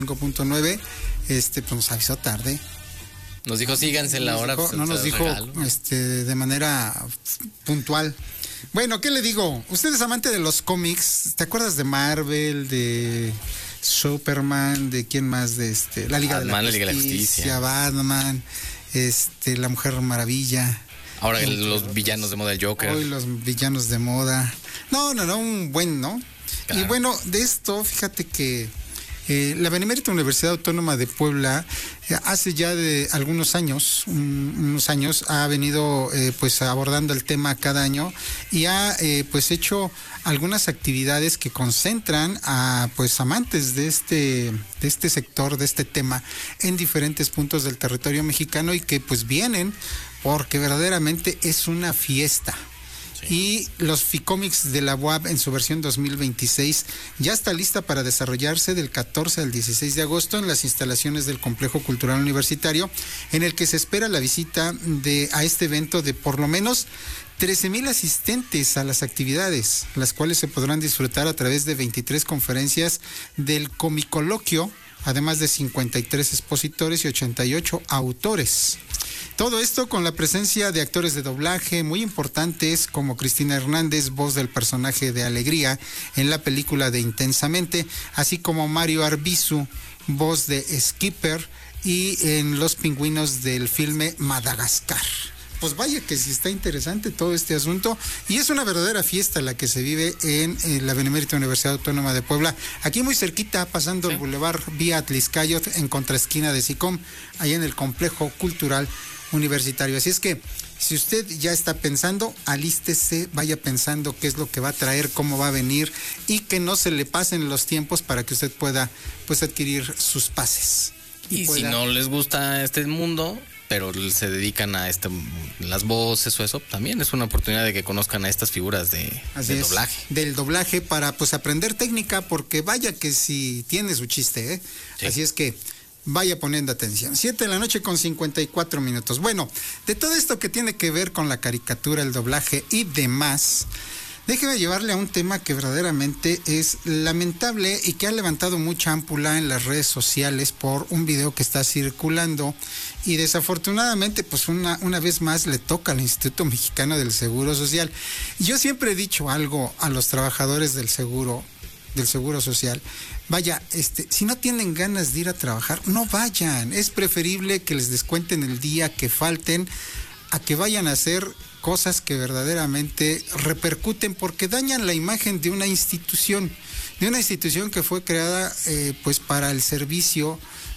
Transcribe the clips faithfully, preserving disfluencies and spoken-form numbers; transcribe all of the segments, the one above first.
cinco punto nueve, este, pues nos avisó tarde. Nos dijo síganse la hora. Dijo, pues, no nos dijo regalo. este de manera puntual. Bueno, ¿qué le digo? Usted es amante de los cómics. ¿Te acuerdas de Marvel, de Superman, de quién más? De este, la Liga, Batman, de, la la Liga de la Justicia, Batman, este, la Mujer Maravilla. Ahora el, los villanos de moda, el Joker. Hoy los villanos de moda. No, no, no, un buen, ¿no? Claro. Y bueno, de esto, fíjate que Eh, la Benemérita Universidad Autónoma de Puebla eh, hace ya de algunos años, un, unos años, ha venido eh, pues abordando el tema cada año y ha eh, pues hecho algunas actividades que concentran a pues amantes de este de este sector, de este tema en diferentes puntos del territorio mexicano y que pues vienen porque verdaderamente es una fiesta. Y los Ficómics de la U A B en su versión dos mil veintiséis ya está lista para desarrollarse del catorce al dieciséis de agosto en las instalaciones del Complejo Cultural Universitario, en el que se espera la visita de a este evento de por lo menos trece mil asistentes a las actividades, las cuales se podrán disfrutar a través de veintitrés conferencias del comicoloquio, además de cincuenta y tres expositores y ochenta y ocho autores. Todo esto con la presencia de actores de doblaje muy importantes como Cristina Hernández, voz del personaje de Alegría en la película de Intensamente, así como Mario Arbizu, voz de Skipper y en Los Pingüinos del filme Madagascar. Pues vaya que sí está interesante todo este asunto y es una verdadera fiesta la que se vive en, en la Benemérita Universidad Autónoma de Puebla, aquí muy cerquita, pasando sí. el Boulevard Vía Atliscayot en contraesquina de SICOM, ahí en el Complejo Cultural Universitario. Así es que si usted ya está pensando, alístese, vaya pensando qué es lo que va a traer, cómo va a venir y que no se le pasen los tiempos para que usted pueda pues adquirir sus pases. Y, y pueda... si no les gusta este mundo, pero se dedican a este, las voces o eso, también es una oportunidad de que conozcan a estas figuras de, Así del es, doblaje. Del doblaje para pues aprender técnica, porque vaya que si tiene su chiste, ¿eh? Sí. Así es que vaya poniendo atención. Siete de la noche con cincuenta y cuatro minutos. Bueno, de todo esto que tiene que ver con la caricatura, el doblaje y demás, déjeme llevarle a un tema que verdaderamente es lamentable y que ha levantado mucha ámpula en las redes sociales por un video que está circulando y desafortunadamente pues una, una vez más le toca al Instituto Mexicano del Seguro Social. Yo siempre he dicho algo a los trabajadores del seguro, del Seguro Social. Vaya, este, si no tienen ganas de ir a trabajar, no vayan. Es preferible que les descuenten el día, que falten, a que vayan a hacer cosas que verdaderamente repercuten porque dañan la imagen de una institución, de una institución que fue creada eh, pues para el servicio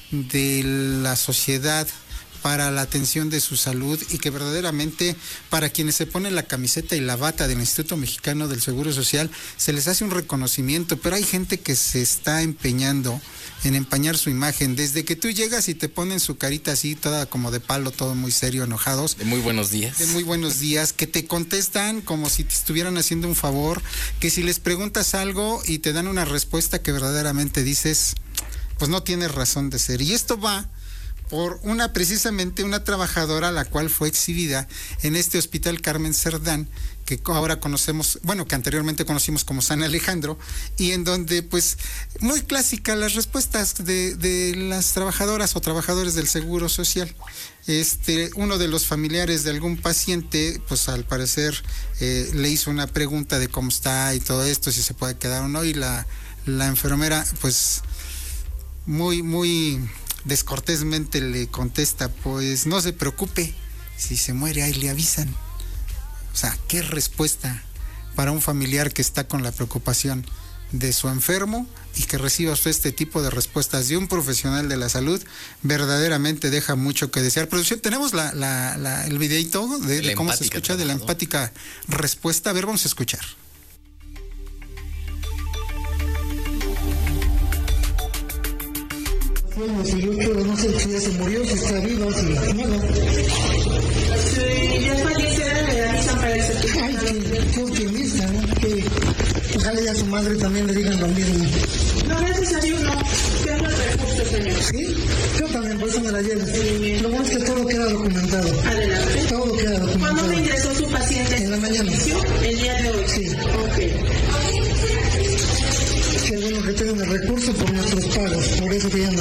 de la sociedad, para la atención de su salud y que verdaderamente para quienes se ponen la camiseta y la bata del Instituto Mexicano del Seguro Social se les hace un reconocimiento, pero hay gente que se está empeñando en empañar su imagen, desde que tú llegas y te ponen su carita así, toda como de palo, todo muy serio, enojados. De muy buenos días. De muy buenos días, que te contestan como si te estuvieran haciendo un favor, que si les preguntas algo y te dan una respuesta que verdaderamente dices, pues no tienes razón de ser. Y esto va por una, precisamente una trabajadora la cual fue exhibida en este Hospital Carmen Cerdán, que ahora conocemos, bueno, que anteriormente conocimos como San Alejandro, y en donde pues muy clásicas las respuestas de, de las trabajadoras o trabajadores del Seguro Social. Este, uno de los familiares de algún paciente, pues al parecer eh, le hizo una pregunta de cómo está y todo esto, si se puede quedar o no, y la, la enfermera pues muy, muy descortésmente le contesta, pues no se preocupe, si se muere ahí le avisan. O sea, ¿qué respuesta para un familiar que está con la preocupación de su enfermo y que reciba usted este tipo de respuestas de un profesional de la salud? Verdaderamente deja mucho que desear. Producción, tenemos la, la, la, el videito de, de cómo se escucha, de la empática respuesta. A ver, vamos a escuchar. Si yo quiero, no sé si ya se murió, si está vivo, si nada. Si ya fallecerá, le avisan para el certificado. Ay, qué optimista, ¿no? Que ojalá ya a su madre también le digan lo mismo. No, gracias a Dios, no. Tengo el recurso, señor. ¿Sí? Yo también, por eso me la llevo. Sí. Lo bueno es que todo queda documentado. Adelante. Todo queda documentado. ¿Cuándo me ingresó su paciente? En la mañana. El día de hoy. Sí. Ok. Qué bueno que tengan el recurso por nuestros pagos, por eso que ya no.